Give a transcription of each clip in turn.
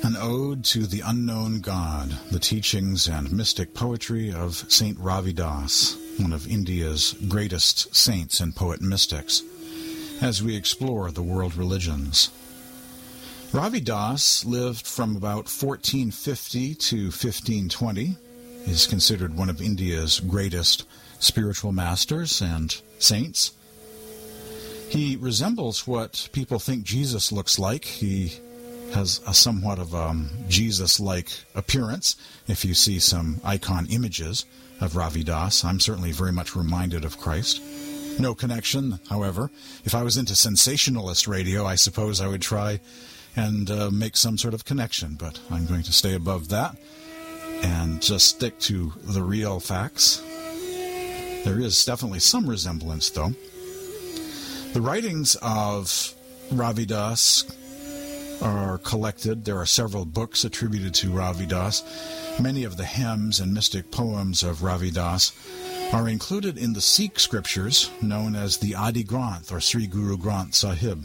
An Ode to the Unknown God, the Teachings and Mystic Poetry of Saint Ravidas, one of India's greatest saints and poet-mystics, as we explore the world religions. Ravidas lived from about 1450 to 1520, is considered one of India's greatest spiritual masters and saints. He resembles what people think Jesus looks like. He has a somewhat of a Jesus-like appearance. If you see some icon images of Ravidas, I'm certainly very much reminded of Christ. No connection, however. If I was into sensationalist radio, I suppose I would try and make some sort of connection, but I'm going to stay above that and just stick to the real facts. There is definitely some resemblance, though. The writings of Ravidas are collected. There are several books attributed to Ravidas. Many of the hymns and mystic poems of Ravidas are included in the Sikh scriptures known as the Adi Granth or Sri Guru Granth Sahib.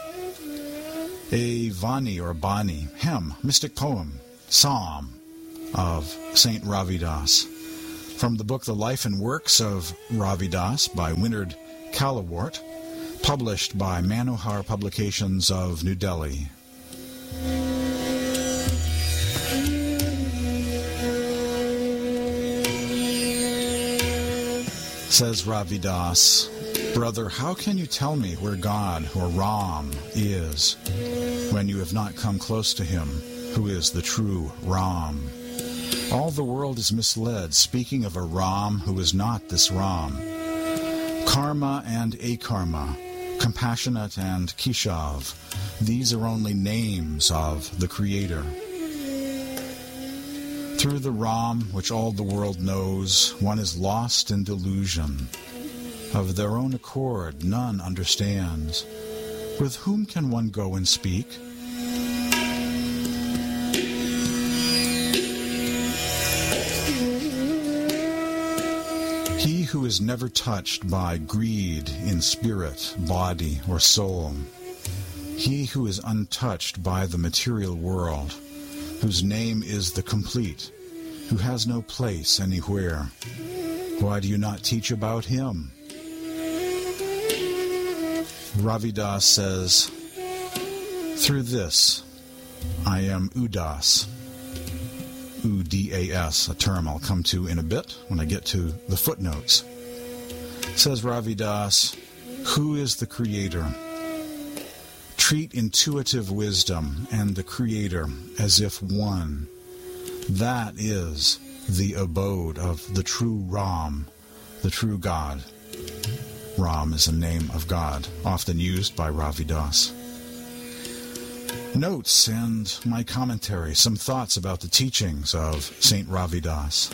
A Vani or Bani, hymn, mystic poem, psalm of Saint Ravidas. From the book The Life and Works of Ravidas by Winard Kalawort, published by Manohar Publications of New Delhi. Says Ravidas, "Brother, how can you tell me where God, or Ram, is, when you have not come close to him, who is the true Ram? All the world is misled, speaking of a Ram who is not this Ram. Karma and Akarma, compassionate and Keshav, these are only names of the Creator. Through the Ram, which all the world knows, one is lost in delusion. Of their own accord, none understands. With whom can one go and speak? He who is never touched by greed in spirit, body, or soul. He who is untouched by the material world, whose name is the complete, who has no place anywhere. Why do you not teach about him?" Ravidas says, "Through this, I am Udas." U-D-A-S, a term I'll come to in a bit when I get to the footnotes. Says Ravidas, "Who is the Creator? Treat intuitive wisdom and the Creator as if one. That is the abode of the true Ram, the true God." Ram is a name of God, often used by Ravidas. Notes and my commentary, some thoughts about the teachings of Saint Ravidas.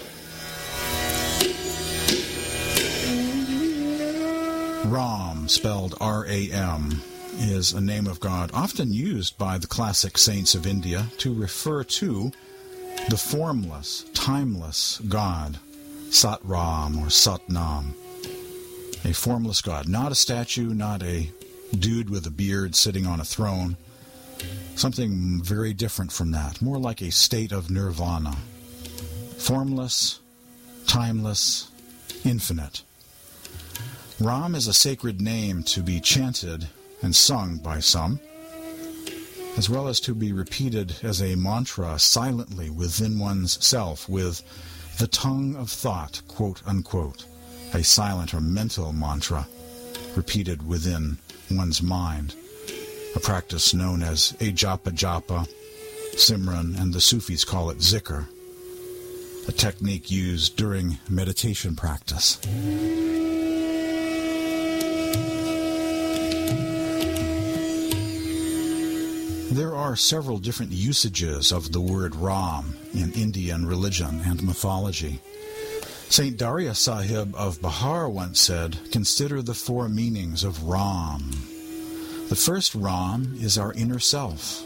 Ram, spelled R-A-M, is a name of God often used by the classic saints of India to refer to the formless, timeless God, Sat Ram or Satnam. A formless God, not a statue, not a dude with a beard sitting on a throne. Something very different from that, more like a state of nirvana. Formless, timeless, infinite. Ram is a sacred name to be chanted and sung by some, as well as to be repeated as a mantra silently within one's self with the tongue of thought, quote unquote, a silent or mental mantra repeated within one's mind, a practice known as Ajapa Japa, Simran, and the Sufis call it Zikr, a technique used during meditation practice. There are several different usages of the word Ram in Indian religion and mythology. Saint Darya Sahib of Bihar once said, "Consider the four meanings of Ram. The first Ram is our inner self.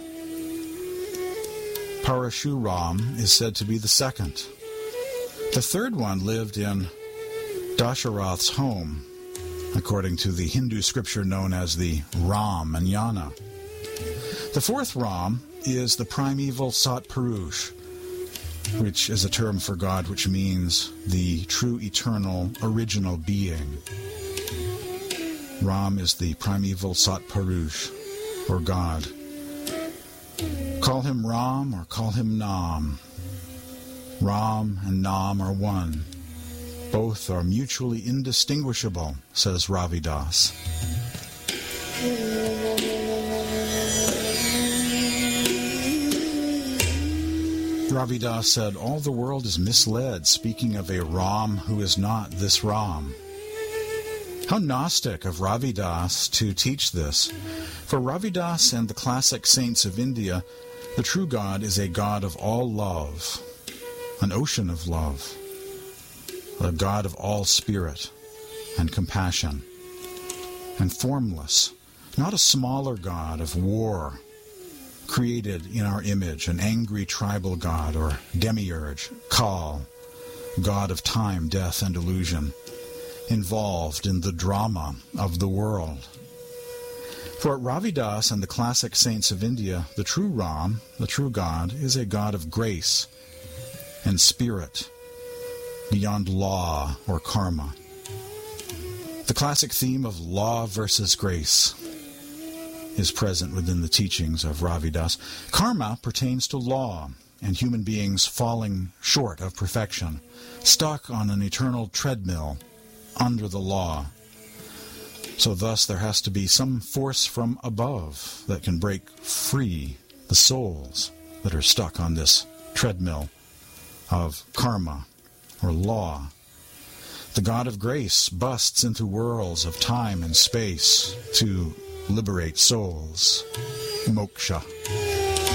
Parashuram is said to be the second. The third one lived in Dasharath's home, according to the Hindu scripture known as the Ramayana. The fourth Ram is the primeval Sat Purush, which is a term for God which means the true, eternal, original being. Ram is the primeval Sat Purush, or God. Call him Ram or call him Nam. Ram and Nam are one. Both are mutually indistinguishable, says Ravidas. Ravidas said, all the world is misled, speaking of a Ram who is not this Ram. How Gnostic of Ravidas to teach this. For Ravidas and the classic saints of India, the true God is a God of all love, an ocean of love, a God of all spirit and compassion, and formless, not a smaller God of war, created in our image, an angry tribal god or demiurge, Kal, god of time, death, and illusion, involved in the drama of the world. For Ravidas and the classic saints of India, the true Ram, the true God, is a God of grace and spirit, beyond law or karma. The classic theme of law versus grace is present within the teachings of Ravidas. Karma pertains to law and human beings falling short of perfection, stuck on an eternal treadmill under the law. So thus there has to be some force from above that can break free the souls that are stuck on this treadmill of karma or law. The God of grace busts into whirls of time and space to liberate souls. Moksha.